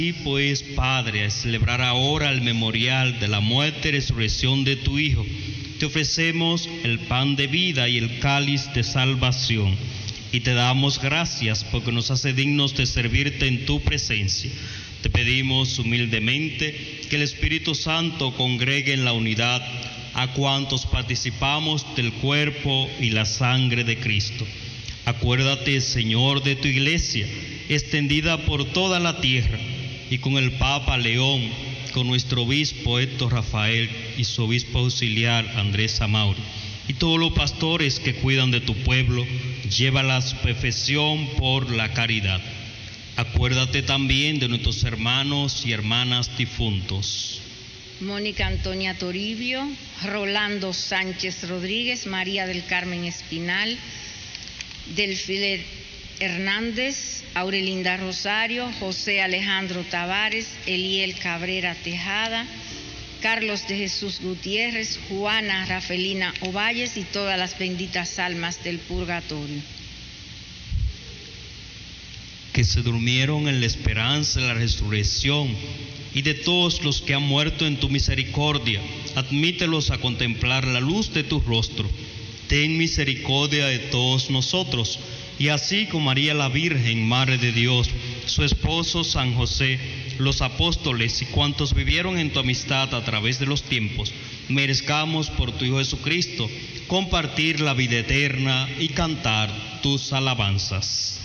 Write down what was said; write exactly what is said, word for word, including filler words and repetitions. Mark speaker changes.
Speaker 1: Y pues, Padre, al celebrar ahora el memorial de la muerte y resurrección de tu Hijo, te ofrecemos el pan de vida y el cáliz de salvación, y te damos gracias porque nos hace dignos de servirte en tu presencia. Te pedimos humildemente que el Espíritu Santo congregue en la unidad a cuantos participamos del cuerpo y la sangre de Cristo. Acuérdate, Señor, de tu Iglesia, extendida por toda la tierra, y con el Papa León, con nuestro obispo Héctor Rafael y su obispo auxiliar Andrés Amauri, y todos los pastores que cuidan de tu pueblo, llévala a su perfección por la caridad. Acuérdate también de nuestros hermanos y hermanas difuntos.
Speaker 2: Mónica Antonia Toribio, Rolando Sánchez Rodríguez, María del Carmen Espinal, Delfilet Hernández, Aurelinda Rosario, José Alejandro Tavares, Eliel Cabrera Tejada, Carlos de Jesús Gutiérrez, Juana Rafelina Ovalles y todas las benditas almas del purgatorio.
Speaker 1: Que se durmieron en la esperanza de la resurrección, y de todos los que han muerto en tu misericordia, admítelos a contemplar la luz de tu rostro. Ten misericordia de todos nosotros, y así como María la Virgen, Madre de Dios, su esposo San José, los apóstoles y cuantos vivieron en tu amistad a través de los tiempos, merezcamos por tu Hijo Jesucristo compartir la vida eterna y cantar tus alabanzas.